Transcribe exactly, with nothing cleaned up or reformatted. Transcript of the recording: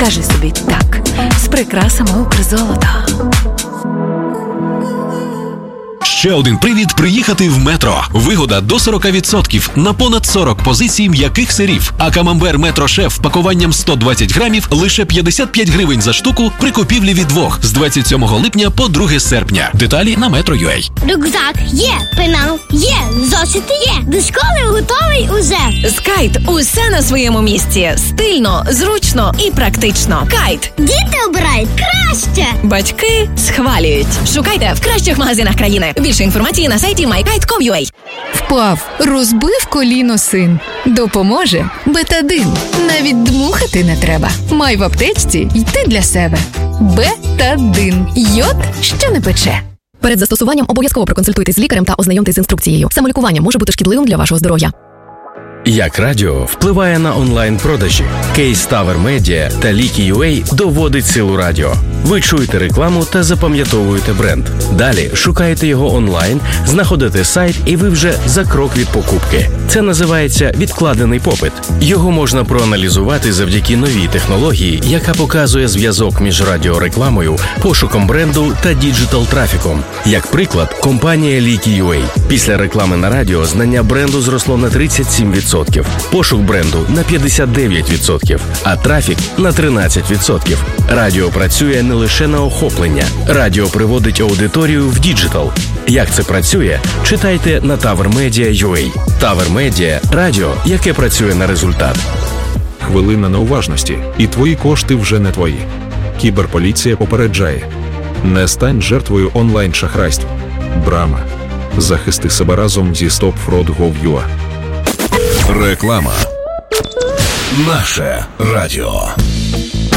Скажи собі так з прикрасами Укрзолота. Ще один привід приїхати в Метро. Вигода до сорок відсотків на понад сорок позицій м'яких сирів. А камамбер Метро Шеф пакуванням сто двадцять грамів лише п'ятдесят п'ять гривень за штуку при купівлі від двох з двадцять сьомого липня по друге серпня. Деталі на метро крапка ю а. Рюкзак є, пенал є, зошити є. До школи готовий уже. З Кайт усе на своєму місці. Стильно, зручно і практично. Кайт. Діти обирають краще. Батьки схвалюють. Шукайте в кращих магазинах країни. Більше інформації на сайті май кайт крапка ком крапка ю а. Впав, розбив коліно син. Допоможе Бетадин. Навіть дмухати не треба. Май в аптечці й ти для себе. Бетадин. Йод, що не пече. Перед застосуванням обов'язково проконсультуйтесь з лікарем та ознайомтесь з інструкцією. Самолікування може бути шкідливим для вашого здоров'я. Як радіо впливає на онлайн-продажі? Кейс Tower Media та Лікі точка ю а доводить силу радіо. Ви чуєте рекламу та запам'ятовуєте бренд. Далі шукаєте його онлайн, знаходите сайт і ви вже за крок від покупки. Це називається відкладений попит. Його можна проаналізувати завдяки новій технології, яка показує зв'язок між радіорекламою, пошуком бренду та діджитал-трафіком. Як приклад, компанія Лікі точка ю а. Після реклами на радіо знання бренду зросло на тридцять сім відсотків, пошук бренду на п'ятдесят дев'ять відсотків, а трафік на тринадцять відсотків. Радіо працює не лише на охоплення. Радіо приводить аудиторію в діджитал. Як це працює? Читайте на Tower Media крапка ю а. Tower Media – радіо, яке працює на результат. Хвилина неуважності, і твої кошти вже не твої. Кіберполіція попереджає. Не стань жертвою онлайн-шахрайств. Брама. Захисти себе разом зі стоп фрод крапка гов крапка ю а. Реклама. Наше радіо.